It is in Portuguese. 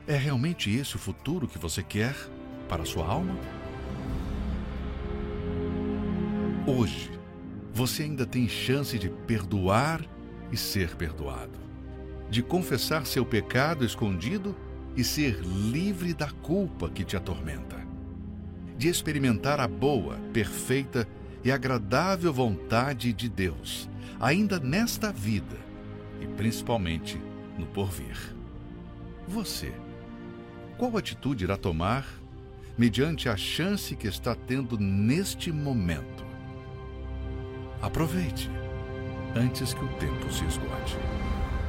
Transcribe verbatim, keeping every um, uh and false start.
É realmente esse o futuro que você quer para a sua alma? Hoje, você ainda tem chance de perdoar e ser perdoado, de confessar seu pecado escondido e ser livre da culpa que te atormenta, de experimentar a boa, perfeita e agradável vontade de Deus, ainda nesta vida e principalmente no porvir. Você, qual atitude irá tomar mediante a chance que está tendo neste momento? Aproveite antes que o tempo se esgote.